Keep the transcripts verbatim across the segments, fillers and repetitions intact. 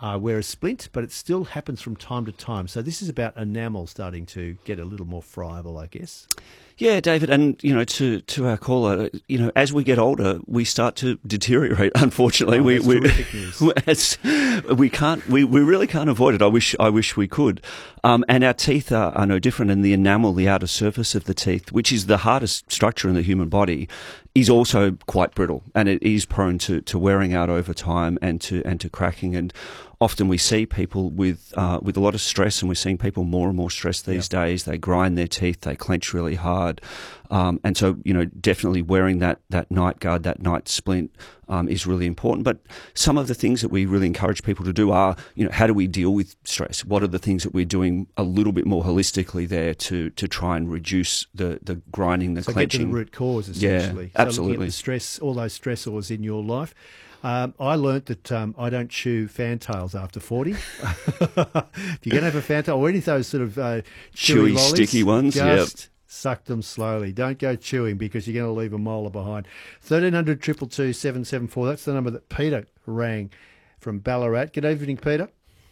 uh, wear a splint, but it still happens from time to time. So this is about enamel starting to get a little more friable, I guess. Yeah, David, and you know, to, to our caller, you know, as we get older, we start to deteriorate. Unfortunately, oh, we we news. as, we can't we, we really can't avoid it. I wish I wish we could. Um, and our teeth are, are no different. And the enamel, the outer surface of the teeth, which is the hardest structure in the human body, is also quite brittle, and it is prone to, to wearing out over time and to and to cracking. And often we see people with uh, with a lot of stress, and we're seeing people more and more stressed these yeah. days. They grind their teeth, they clench really hard, um, and so you know definitely wearing that that night guard, that night splint um, is really important. But some of the things that we really encourage people to do are, you know, how do we deal with stress? What are the things that we're doing a little bit more holistically there to to try and reduce the the grinding, the so clenching? Get to the root cause essentially. Yeah, absolutely. So looking at the stress, all those stressors in your life. Um, I learnt that um, I don't chew fantails after forty. If you're going to have a fantail, or any of those sort of uh, chewy, chewy, lollies, sticky ones, just yep. suck them slowly. Don't go chewing because you're going to leave a molar behind. thirteen hundred, two two two, seven seven four. That's the number that Peter rang from Ballarat. Good evening, Peter.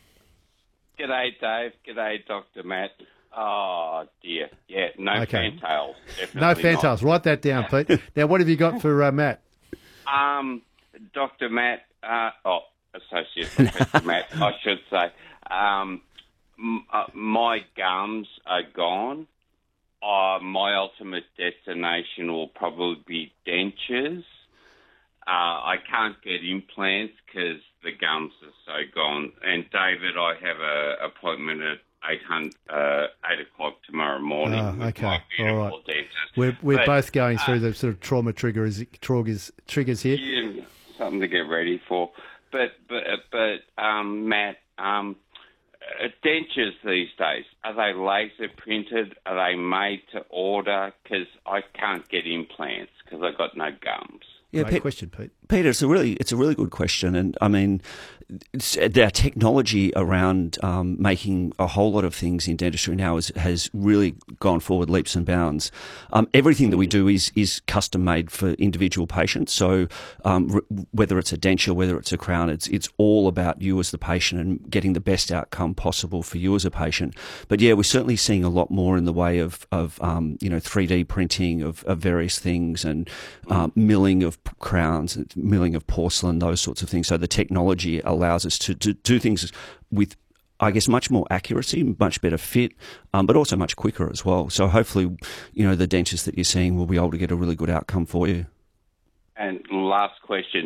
G'day, Dave. G'day, Doctor Matt. Oh, dear. Yeah, no okay. fantails. Definitely no fantails. Not. Write that down, Pete. Now, what have you got for uh, Matt? Um, Doctor Matt, uh, oh, Associate Professor Matt, I should say. Um, m- uh, my gums are gone. Uh, my ultimate destination will probably be dentures. Uh, I can't get implants because the gums are so gone. And David, I have an appointment at eight hundred, uh, eight o'clock tomorrow morning. Oh, with okay, my beautiful all right. dentist. We're we're But, both going uh, through the sort of trauma triggers triggers triggers here. Yeah, something to get ready for. But but but um, Matt, um, uh, dentures these days, are they laser printed? Are they made to order? Because I can't get implants because I've got no gums. Yeah, Great Pe- question, Pete. Peter, it's a really it's a really good question, and I mean, it's, our technology around um, making a whole lot of things in dentistry now is, has really gone forward leaps and bounds. Um, everything that we do is is custom made for individual patients. So um, r- whether it's a denture, whether it's a crown, it's it's all about you as the patient and getting the best outcome possible for you as a patient. But yeah, we're certainly seeing a lot more in the way of of um, you know three D printing of, of various things and uh, milling of crowns, milling of porcelain, those sorts of things. So the technology allows us to, to do things with, I guess, much more accuracy, much better fit, um, but also much quicker as well. So hopefully, you know, the dentist that you're seeing will be able to get a really good outcome for you. And last question,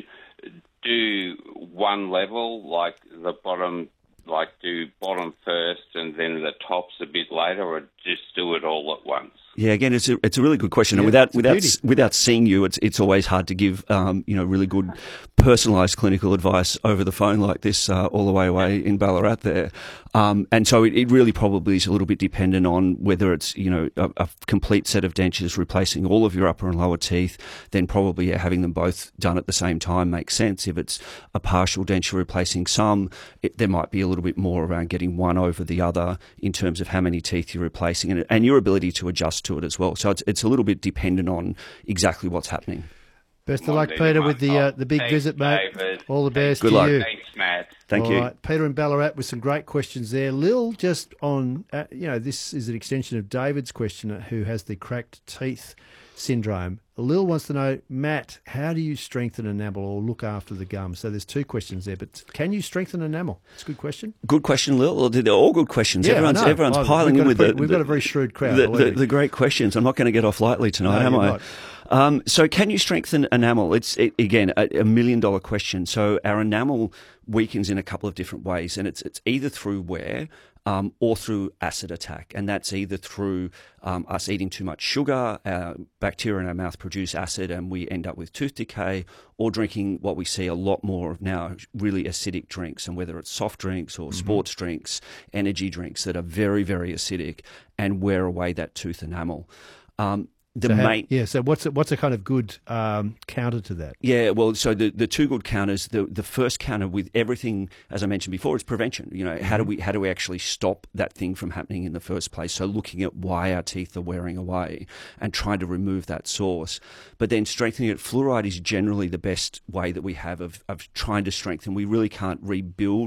do one level, like the bottom, like do bottom first and then the tops a bit later, or just do it all at once? Yeah, again, it's a it's a really good question, and yeah, without without without seeing you, it's it's always hard to give um, you know really good personalised clinical advice over the phone like this, uh, all the way away in Ballarat there. Um, and so it, it really probably is a little bit dependent on whether it's you know a, a complete set of dentures replacing all of your upper and lower teeth, then probably yeah, having them both done at the same time makes sense. If it's a partial denture replacing some, it, there might be a little bit more around getting one over the other in terms of how many teeth you're replacing and, and your ability to adjust to it as well. So it's it's a little bit dependent on exactly what's happening. Best of luck, Peter, with the uh, the big Thanks, visit, mate. David. All the best Good to luck. you. Thanks, Matt. Thank All you. right. Peter in Ballarat with some great questions there. Lil, just on, uh, you know, this is an extension of David's question, uh, who has the cracked teeth syndrome. Lil wants to know, Matt, how do you strengthen enamel or look after the gums? So there's two questions there, but can you strengthen enamel? It's a good question. Good question, Lil. They're all good questions. Yeah, everyone's I know. everyone's I've- piling we've in got with a pre- the. We've the, got a very shrewd crowd. the, believe the, me. the great questions. I'm not going to get off lightly tonight, No, am you're I? not. Um, so can you strengthen enamel? It's, it, again, a, a million dollar question. So our enamel weakens in a couple of different ways, and it's it's either through wear um, or through acid attack. And that's either through um, us eating too much sugar, our bacteria in our mouth produce acid and we end up with tooth decay, or drinking what we see a lot more of now, really acidic drinks, and whether it's soft drinks or mm-hmm. sports drinks, energy drinks that are very, very acidic and wear away that tooth enamel. Um, The so how, main, yeah. So what's a, what's a kind of good um, counter to that? yeah. Well, so the, the two good counters. The the first counter with everything, as I mentioned before, is prevention. You know, how do we how do we actually stop that thing from happening in the first place? So looking at why our teeth are wearing away and trying to remove that source. But then strengthening it. Fluoride is generally the best way that we have of of trying to strengthen. We really can't rebuild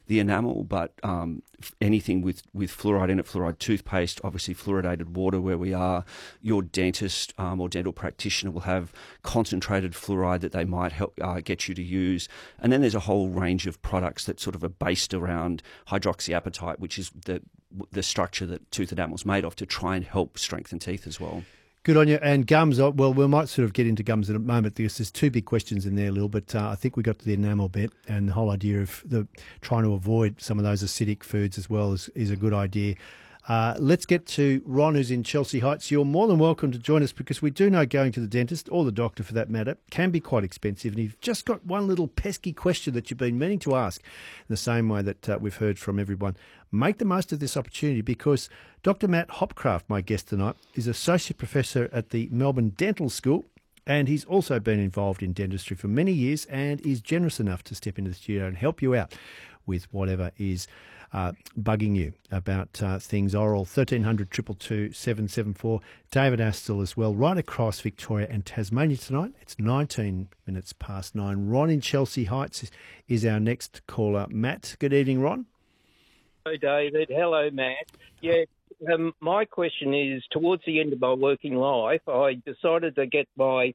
the enamel, but um, anything with, with fluoride in it, fluoride toothpaste, obviously fluoridated water where we are. Your dentist um, or dental practitioner will have concentrated fluoride that they might help uh, get you to use. And then there's a whole range of products that sort of are based around hydroxyapatite, which is the the structure that tooth enamel's made of, to try and help strengthen teeth as well. Good on you. And gums, oh, well, we might sort of get into gums in a moment because there's two big questions in there, Lil, but uh, I think we got to the enamel bit, and the whole idea of the trying to avoid some of those acidic foods as well is, is a good idea. Uh, let's get to Ron, who's in Chelsea Heights. You're more than welcome to join us because we do know going to the dentist, or the doctor for that matter, can be quite expensive. And you've just got one little pesky question that you've been meaning to ask in the same way that uh, we've heard from everyone. Make the most of this opportunity because Doctor Matt Hopcraft, my guest tonight, is Associate Professor at the Melbourne Dental School, and he's also been involved in dentistry for many years and is generous enough to step into the studio and help you out with whatever is Uh, bugging you about uh, things oral. thirteen hundred, two two two, seven seven four. David Astle as well, right across Victoria and Tasmania tonight. It's nineteen minutes past nine. Ron in Chelsea Heights is, is our next caller. Matt, good evening, Ron. Hello, David. Hello, Matt. Yeah, um, my question is, towards the end of my working life, I decided to get my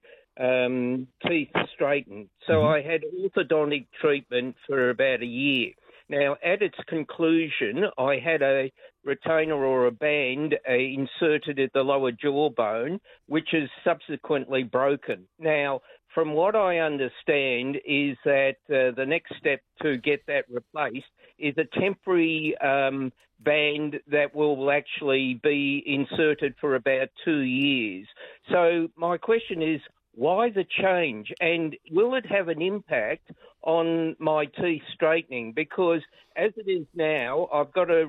um, teeth straightened. So mm-hmm. I had orthodontic treatment for about a year. Now, at its conclusion, I had a retainer or a band uh, inserted at the lower jawbone, which is subsequently broken. Now, from what I understand is that uh, the next step to get that replaced is a temporary um, band that will actually be inserted for about two years. So my question is, why the change? And will it have an impact on my teeth straightening? Because as it is now, I've got a,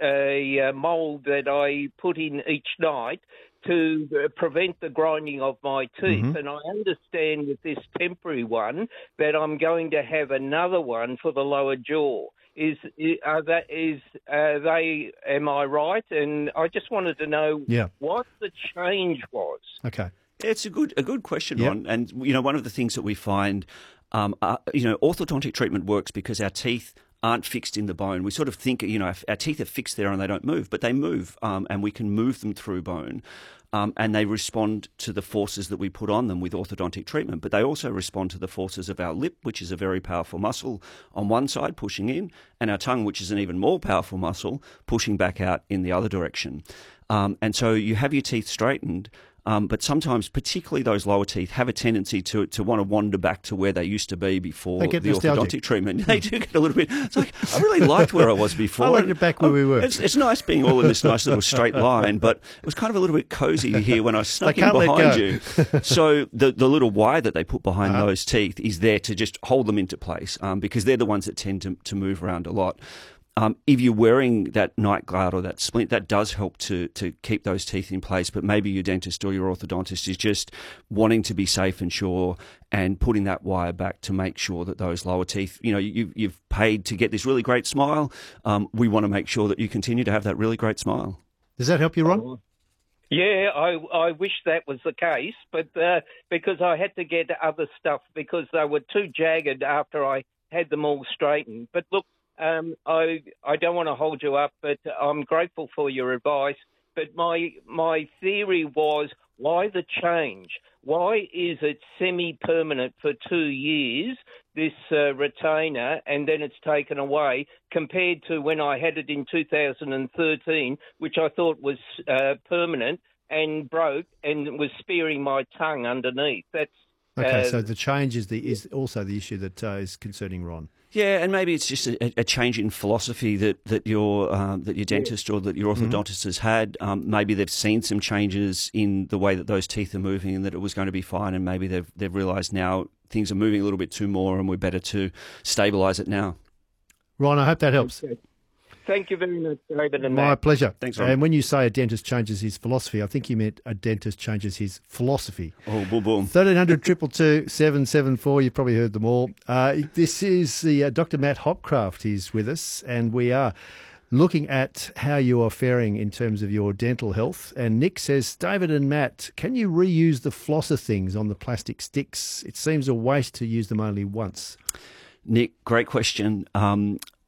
a mould that I put in each night to prevent the grinding of my teeth. Mm-hmm. And I understand with this temporary one that I'm going to have another one for the lower jaw. Is are that is are they? Am I right? And I just wanted to know yeah. what the change was. Okay. It's a good a good question, yep. Ron. And you know, one of the things that we find, um, uh, you know, orthodontic treatment works because our teeth aren't fixed in the bone. We sort of think, you know, our teeth are fixed there and they don't move, but they move, um, and we can move them through bone. Um, and they respond to the forces that we put on them with orthodontic treatment. But they also respond to the forces of our lip, which is a very powerful muscle on one side pushing in, and our tongue, which is an even more powerful muscle, pushing back out in the other direction. Um, and so you have your teeth straightened, Um, but sometimes, particularly those lower teeth, have a tendency to to want to wander back to where they used to be before the nostalgic. orthodontic treatment. They do get a little bit. It's like, I really liked where I was before. I liked it back where I, we were. It's, it's nice being all in this nice little straight line, but it was kind of a little bit cozy here when I snuck in behind you. So the the little wire that they put behind uh-huh. those teeth is there to just hold them into place, um, because they're the ones that tend to, to move around a lot. Um, if you're wearing that night guard or that splint, that does help to to keep those teeth in place. But maybe your dentist or your orthodontist is just wanting to be safe and sure and putting that wire back to make sure that those lower teeth, you know, you, you've paid to get this really great smile. Um, we want to make sure that you continue to have that really great smile. Does that help you, Ron? Yeah, I, I wish that was the case, but uh, because I had to get other stuff because they were too jagged after I had them all straightened. But look, Um, I I don't want to hold you up, but I'm grateful for your advice. But my my theory was, why the change? Why is it semi-permanent for two years, this uh, retainer, and then it's taken away, compared to when I had it in two thousand thirteen, which I thought was uh, permanent and broke and was spearing my tongue underneath. That's okay. Uh, so the change is the is also the issue that uh, is concerning Ron. Yeah, and maybe it's just a, a change in philosophy that that your um, that your dentist or that your orthodontist mm-hmm. has had. Um, maybe they've seen some changes in the way that those teeth are moving, and that it was going to be fine. And maybe they've they've realised now things are moving a little bit too more, and we're better to stabilise it now. Ron, I hope that helps. Okay. Thank you very much, David and My Matt. pleasure. Thanks, Ron. And when you say a dentist changes his philosophy, I think you meant a dentist changes his philosophy. Oh, boom, boom. thirteen hundred, two two two, seven seven four. You've probably heard them all. Uh, this is the uh, Doctor Matt Hopcraft. He's with us, and we are looking at how you are faring in terms of your dental health. And Nick says, David and Matt, can you reuse the flosser things on the plastic sticks? It seems a waste to use them only once. Nick, great question. Um,